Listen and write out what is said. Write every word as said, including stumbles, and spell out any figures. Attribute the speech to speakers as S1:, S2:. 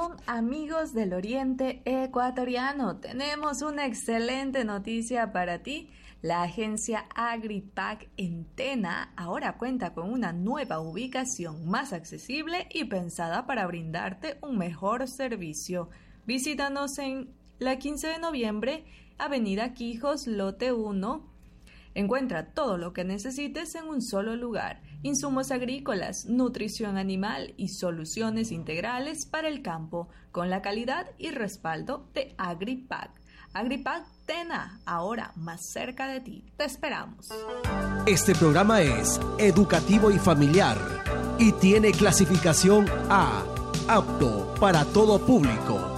S1: Atención amigos del Oriente Ecuatoriano, tenemos una excelente noticia para ti. La agencia Agripac en Tena ahora cuenta con una nueva ubicación más accesible y pensada para brindarte un mejor servicio. Visítanos en la quince de noviembre, Avenida Quijos, lote uno. Encuentra todo lo que necesites en un solo lugar: insumos agrícolas, nutrición animal y soluciones integrales para el campo, con la calidad y respaldo de Agripac. Agripac Tena, ahora más cerca de ti. Te esperamos.
S2: Este programa es educativo y familiar y tiene clasificación A, apto para todo público.